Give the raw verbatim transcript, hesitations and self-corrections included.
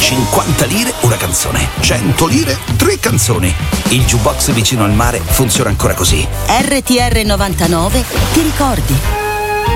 cinquanta lire una canzone, cento lire tre canzoni. Il jukebox vicino al mare funziona ancora così. R T R novantanove ti ricordi?